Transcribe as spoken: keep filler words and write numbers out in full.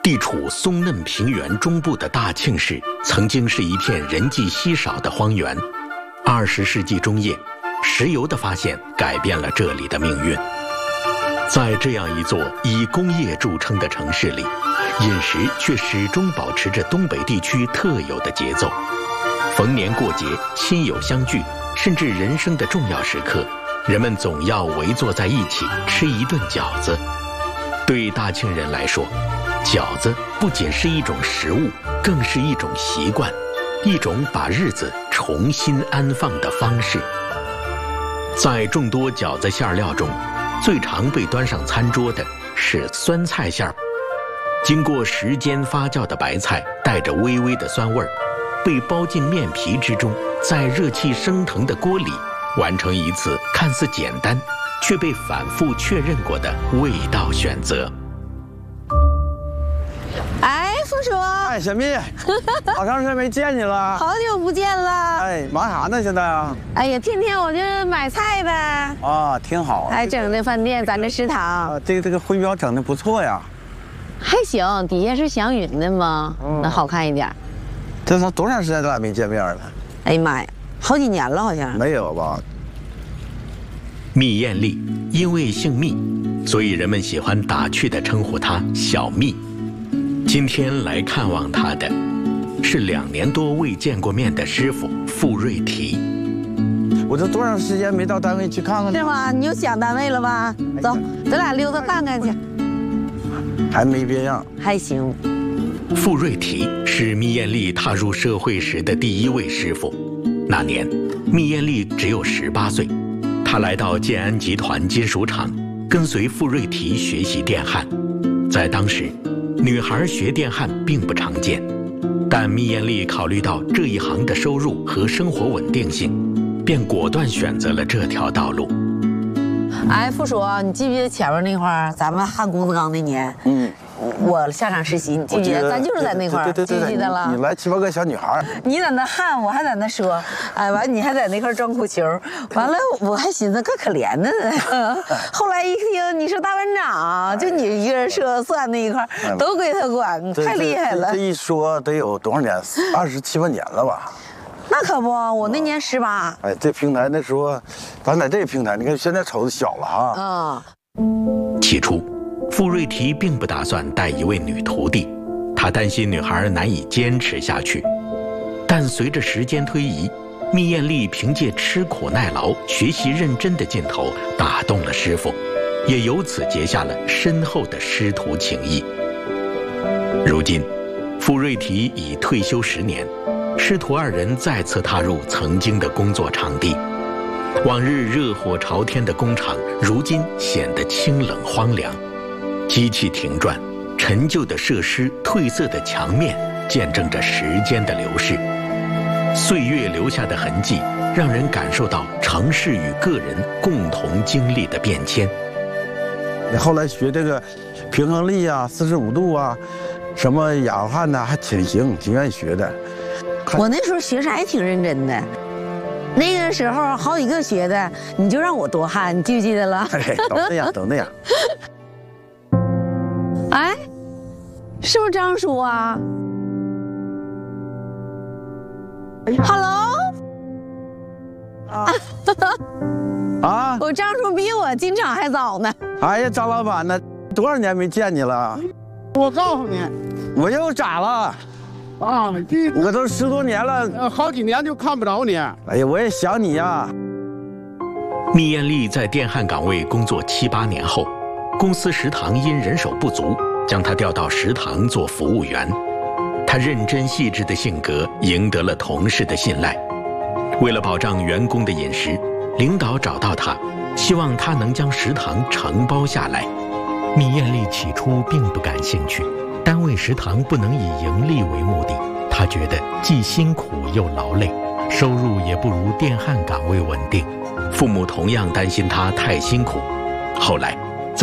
地处松嫩平原中部的大庆市，曾经是一片人迹稀少的荒原。二十世纪中叶，石油的发现改变了这里的命运。在这样一座以工业著称的城市里，饮食却始终保持着东北地区特有的节奏。逢年过节、亲友相聚，甚至人生的重要时刻，人们总要围坐在一起吃一顿饺子。对大庆人来说，饺子不仅是一种食物，更是一种习惯，一种把日子重新安放的方式。在众多饺子馅料中，最常被端上餐桌的是酸菜馅儿。经过时间发酵的白菜带着微微的酸味儿，被包进面皮之中，在热气升腾的锅里完成一次看似简单却被反复确认过的味道选择。 哎，傅叔， 哎，小蜜，好长时间没见你了， 好久不见了。 哎，忙啥呢？现在啊？ 哎呀，天天我就买菜呗。 啊，挺好。 还整的饭店，咱这食堂。 啊，这个这个徽标整的不错呀。 还行，底下是祥云的嘛， 嗯、 那好看一点。 这都多长时间咱俩没见面了？ 哎呀妈呀，好几年了好像。 没有吧？ 蜜艳丽因为姓蜜，所以人们喜欢打趣地称呼她小蜜。今天来看望她的是两年多未见过面的师傅傅瑞提。 我这多长时间没到单位去看看？ 是吗？你又想单位了吧？走，咱俩溜达看看去。 还没变样， 还行。 傅瑞提是蜜艳丽踏入社会时的第一位师傅。那年，蜜艳丽只有十八岁，她来到建安集团金属厂，跟随傅瑞提学习电焊。在当时，女孩学电焊并不常见，但蜜艳丽考虑到这一行的收入和生活稳定性，便果断选择了这条道路。 哎，傅叔，你记不记得前面那块儿咱们焊工字钢那年？嗯，我下场实习，你记不记得？咱就是在那块儿， 对对对， 记得了。 你来七八个小女孩， 你在那焊，我还在那说，哎，完你还在那块装苦球，完了我还寻思可可怜的呢。后来一听你是大班长，就你一个人说算那一块都归他管，太厉害了。 这一说得有多少年？二十七八年了吧？ 那可不，我那年十八。 哎，这平台那时候，咱在这个平台，你看现在瞅着小了哈。 啊。 起初，傅瑞提并不打算带一位女徒弟，他担心女孩难以坚持下去。但随着时间推移，蜜艳丽凭借吃苦耐劳、学习认真的劲头打动了师傅，也由此结下了深厚的师徒情谊。如今，傅瑞提已退休十年。师徒二人再次踏入曾经的工作场地，往日热火朝天的工厂，如今显得清冷荒凉。机器停转，陈旧的设施、褪色的墙面，见证着时间的流逝。岁月留下的痕迹，让人感受到城市与个人共同经历的变迁。 你后来学这个平衡力啊、四十五度啊，什么氧焊呐，还挺行，挺愿意学的。 我那时候学啥也挺认真的，那个时候好几个学的，你就让我多焊，你记不记得了？ 哎，都那样，都那样。 哎，是不是张叔啊 ？Hello。 啊。啊！ 我张叔比我进厂还早呢。 哎呀，张老板呢？多少年没见你了？ 我告诉你， 我又咋了？ 啊，这我都十多年了， 呃，好几年就看不着你。 哎呀，我也想你呀。 蜜艳丽在电焊岗位工作七八年后，公司食堂因人手不足，将她调到食堂做服务员。她认真细致的性格赢得了同事的信赖。为了保障员工的饮食，领导找到她，希望她能将食堂承包下来。蜜艳丽起初并不感兴趣。单位食堂不能以盈利为目的，他觉得既辛苦又劳累，收入也不如电焊岗位稳定。父母同样担心他太辛苦。后来，